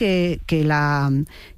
que la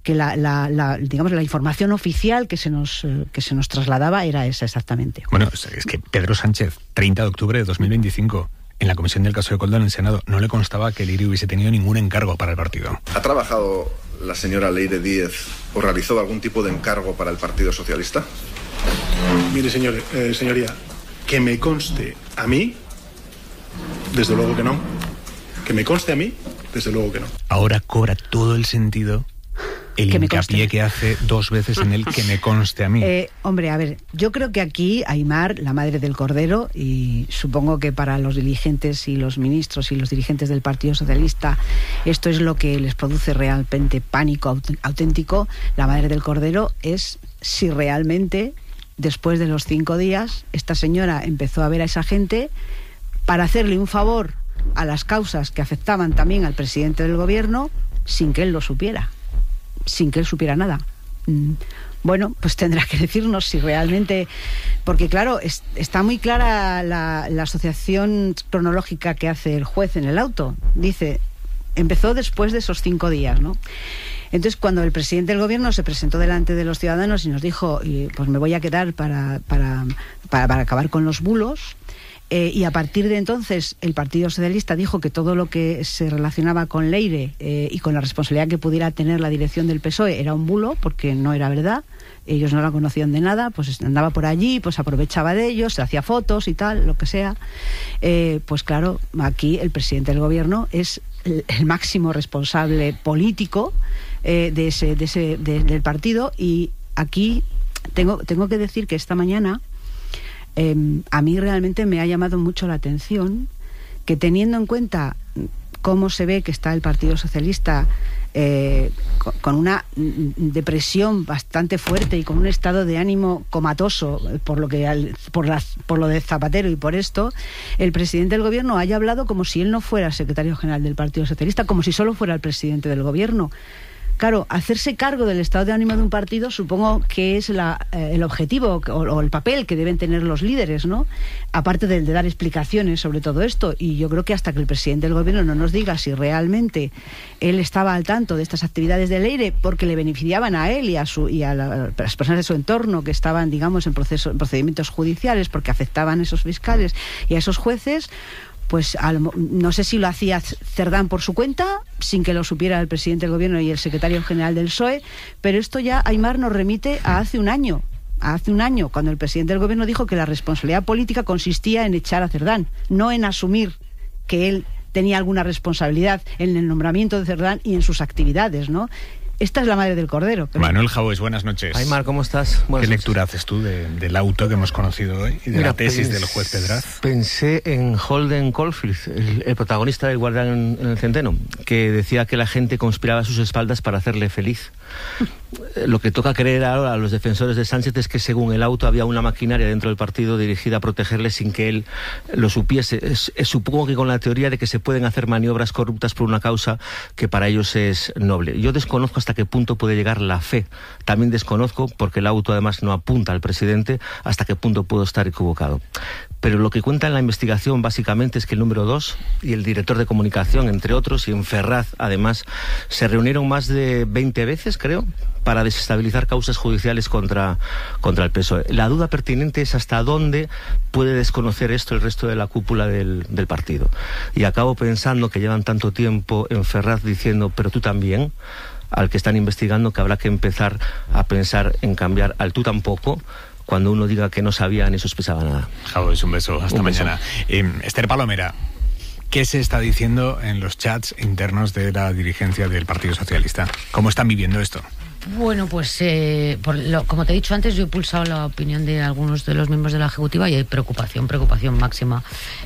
información oficial que se nos trasladaba era esa exactamente. Bueno, es que Pedro Sánchez, 30 de octubre de 2025, en la comisión del caso de Koldo en el Senado, no le constaba que Leire hubiese tenido ningún encargo para el partido. ¿Ha trabajado la señora Leire Díez o realizó algún tipo de encargo para el Partido Socialista? Mire, señoría, que me conste a mí, desde luego que no. Que me conste a mí, desde luego que no. Ahora cobra todo el sentido el hincapié que hace 2 veces en el que me conste a mí. Hombre, a ver, yo creo que aquí Aimar, la madre del Cordero, y supongo que para los dirigentes y los ministros y los dirigentes del Partido Socialista esto es lo que les produce realmente pánico auténtico, la madre del Cordero es si realmente después de los 5 días esta señora empezó a ver a esa gente para hacerle un favor a las causas que afectaban también al presidente del gobierno sin que él lo supiera. Sin que él supiera nada. Bueno, pues tendrá que decirnos si realmente... Porque claro, está muy clara la asociación cronológica que hace el juez en el auto. Dice, empezó después de esos 5 días, ¿no? Entonces, cuando el presidente del gobierno se presentó delante de los ciudadanos y nos dijo, pues me voy a quedar para acabar con los bulos... y a partir de entonces el Partido Socialista dijo que todo lo que se relacionaba con Leire y con la responsabilidad que pudiera tener la dirección del PSOE era un bulo, porque no era verdad, ellos no la conocían de nada, pues andaba por allí, pues aprovechaba de ellos, se hacía fotos y tal, lo que sea. Pues claro, aquí el presidente del gobierno es el máximo responsable político del partido, y aquí tengo que decir que esta mañana a mí realmente me ha llamado mucho la atención que, teniendo en cuenta cómo se ve que está el Partido Socialista con una depresión bastante fuerte y con un estado de ánimo comatoso por lo de Zapatero y por esto, el presidente del gobierno haya hablado como si él no fuera el secretario general del Partido Socialista, como si solo fuera el presidente del gobierno. Claro, hacerse cargo del estado de ánimo de un partido supongo que es el objetivo o el papel que deben tener los líderes, ¿no? Aparte de dar explicaciones sobre todo esto. Y yo creo que hasta que el presidente del gobierno no nos diga si realmente él estaba al tanto de estas actividades de Leire porque le beneficiaban a él y a las personas de su entorno que estaban, digamos, en procedimientos judiciales porque afectaban a esos fiscales y a esos jueces, pues no sé si lo hacía Cerdán por su cuenta, sin que lo supiera el presidente del gobierno y el secretario general del PSOE, pero esto ya, Aimar, nos remite a hace un año, cuando el presidente del gobierno dijo que la responsabilidad política consistía en echar a Cerdán, no en asumir que él tenía alguna responsabilidad en el nombramiento de Cerdán y en sus actividades, ¿no? Esta es la madre del Cordero. Pero... Manuel Jaues, buenas noches. Aimar, ¿cómo estás? ¿Qué lectura haces tú del auto que hemos conocido hoy y de la tesis del juez Pedraz? Pensé en Holden Caulfield, el protagonista del Guardián en el Centeno, que decía que la gente conspiraba a sus espaldas para hacerle feliz. Lo que toca creer ahora a los defensores de Sánchez es que, según el auto, había una maquinaria dentro del partido dirigida a protegerle sin que él lo supiese. Supongo que con la teoría de que se pueden hacer maniobras corruptas por una causa que para ellos es noble. Yo desconozco hasta qué punto puede llegar la fe. También desconozco, porque el auto además no apunta al presidente, hasta qué punto puedo estar equivocado. Pero lo que cuenta en la investigación básicamente es que el número 2 y el director de comunicación, entre otros, y en Ferraz además, se reunieron más de 20 veces, creo, para desestabilizar causas judiciales contra el PSOE. La duda pertinente es hasta dónde puede desconocer esto el resto de la cúpula del partido. Y acabo pensando que llevan tanto tiempo en Ferraz diciendo, pero tú también, al que están investigando, que habrá que empezar a pensar en cambiar al tú tampoco, cuando uno diga que no sabía ni sospechaba nada. Jaues, un beso, hasta mañana. Esther Palomera, ¿qué se está diciendo en los chats internos de la dirigencia del Partido Socialista? ¿Cómo están viviendo esto? Bueno, pues como te he dicho antes, yo he pulsado la opinión de algunos de los miembros de la Ejecutiva y hay preocupación máxima,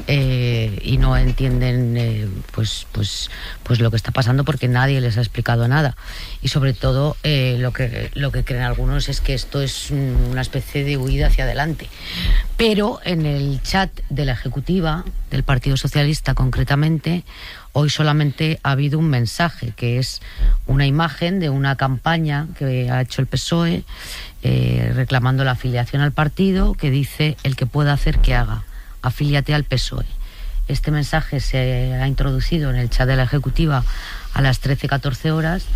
y no entienden pues lo que está pasando porque nadie les ha explicado nada. Y sobre todo lo que creen algunos es que esto es una especie de huida hacia adelante. Pero en el chat de la Ejecutiva, del Partido Socialista concretamente, hoy solamente ha habido un mensaje, que es una imagen de una campaña que ha hecho el PSOE reclamando la afiliación al partido, que dice: el que pueda hacer que haga, afíliate al PSOE. Este mensaje se ha introducido en el chat de la Ejecutiva a las 13-14 horas